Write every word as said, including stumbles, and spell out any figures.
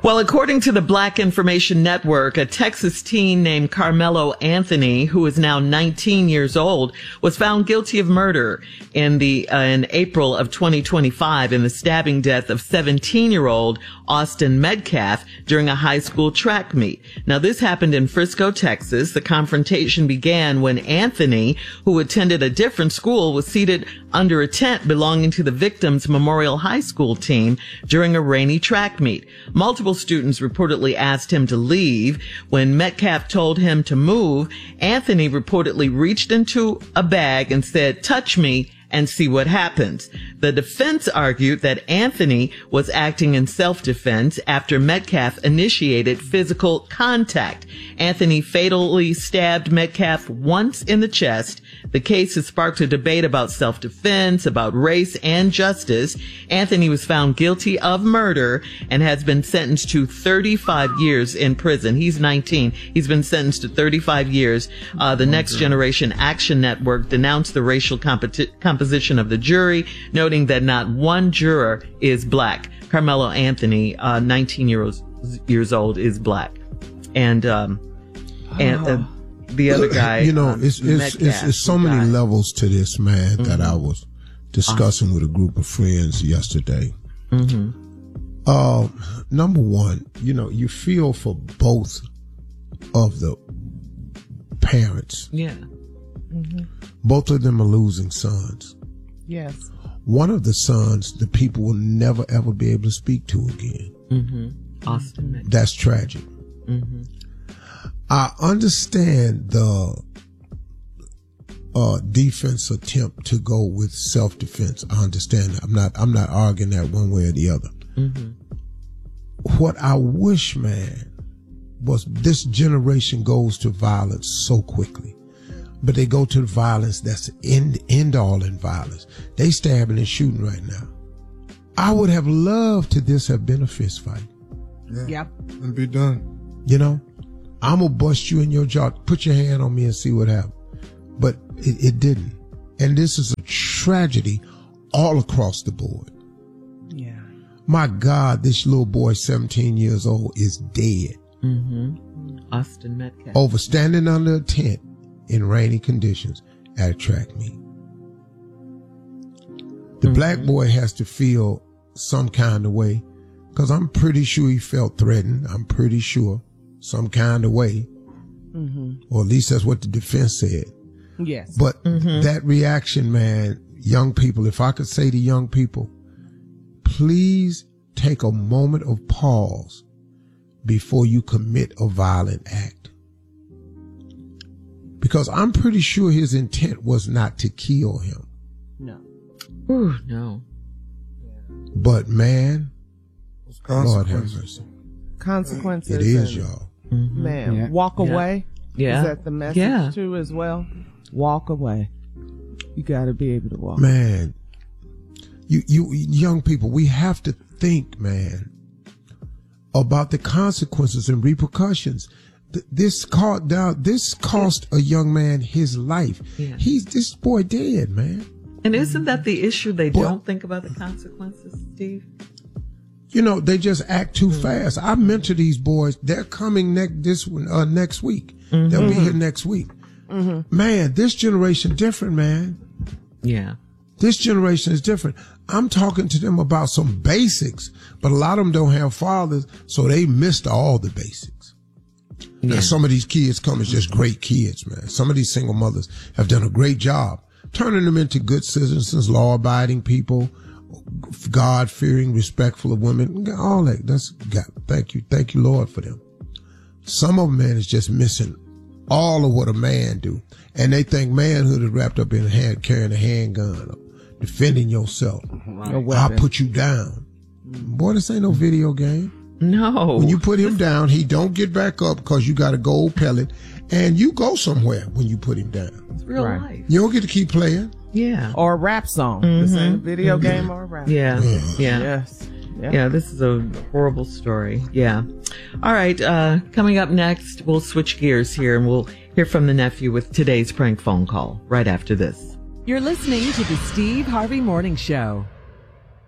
Well, according to the Black Information Network, a Texas teen named Carmelo Anthony, who is now nineteen years old, was found guilty of murder in the uh, in April of twenty twenty-five in the stabbing death of seventeen-year-old Austin Metcalf during a high school track meet. Now, this happened in Frisco, Texas. The confrontation began when Anthony, who attended a different school, was seated under a tent belonging to the victim's Memorial High School team during a rainy track meet. Multiple students reportedly asked him to leave. When Metcalf told him to move, Anthony reportedly reached into a bag and said, "Touch me and see what happens." The defense argued that Anthony was acting in self-defense after Metcalf initiated physical contact. Anthony fatally stabbed Metcalf once in the chest. The case has sparked a debate about self-defense, about race and justice. Anthony was found guilty of murder and has been sentenced to thirty-five years in prison. He's nineteen. He's been sentenced to thirty-five years. Uh, the Next Generation Action Network denounced the racial competi- composition of the jury, noting that not one juror is black. Carmelo Anthony, uh, nineteen years, years old, is black. And, um, and, uh, the other guy, you know, um, it's, it's, it's, it's so many died. levels to this, man, mm-hmm. that I was discussing awesome. with a group of friends yesterday. Mm-hmm. Uh, number one, you know, you feel for both of the parents. Yeah. Mm-hmm. Both of them are losing sons. Yes. One of the sons, the people will never ever be able to speak to again. Mm-hmm. Austin Metcalf. That's tragic. Mm-hmm. I understand the uh, defense attempt to go with self-defense. I understand that. I'm not. I'm not arguing that one way or the other. Mm-hmm. What I wish, man, was this generation goes to violence so quickly. But they go to the violence that's end, end all in violence. They stabbing and shooting right now. I would have loved to this have been a fist fight. Yeah. Yep. And be done. You know, I'm going to bust you in your jaw. Put your hand on me and see what happens. But it, it didn't. And this is a tragedy all across the board. Yeah. My God, this little boy, seventeen years old, is dead. Mm-hmm. Austin Metcalf. Over standing under a tent in rainy conditions at a track meet. The mm-hmm. black boy has to feel some kind of way, because I'm pretty sure he felt threatened. I'm pretty sure some kind of way, mm-hmm. or at least that's what the defense said. Yes. But mm-hmm. that reaction, man, young people, if I could say to young people, please take a moment of pause before you commit a violent act. Because I'm pretty sure his intent was not to kill him. No. Ooh, no. But man, Lord have mercy. Consequences. It is, y'all. Mm-hmm. Man, yeah. walk yeah. away. Yeah. Is that the message yeah. too as well? Walk away. You got to be able to walk. Man, you, you young people, we have to think, man, about the consequences and repercussions. This cost down. This cost a young man his life. Yeah. He's this boy dead, man. And isn't that the issue? They Boy, don't think about the consequences, Steve. You know, they just act too mm-hmm. fast. I mentor these boys. They're coming next this uh, next week. Mm-hmm. They'll be here next week. Mm-hmm. Man, this generation different, man. Yeah. This generation is different. I'm talking to them about some basics, but a lot of them don't have fathers, so they missed all the basics. Yeah. Now, some of these kids come as just great kids, man. Some of these single mothers have done a great job turning them into good citizens, law-abiding people, God-fearing, respectful of women, all that. That's God. Thank you. Thank you, Lord, for them. Some of them, man, is just missing all of what a man do. And they think manhood is wrapped up in a hand, carrying a handgun or defending yourself. Right. I'll put you down. Boy, this ain't no video game. No. When you put him down, he don't get back up because you got a gold pellet, and you go somewhere when you put him down. It's real right. life. You don't get to keep playing. Yeah. Or a rap song. Mm-hmm. This ain't a video mm-hmm. game or a rap yeah. song. Yeah. Yeah. Yes. Yep. Yeah, this is a horrible story. Yeah. All right. Uh, coming up next, we'll switch gears here and we'll hear from the nephew with today's prank phone call right after this. You're listening to the Steve Harvey Morning Show.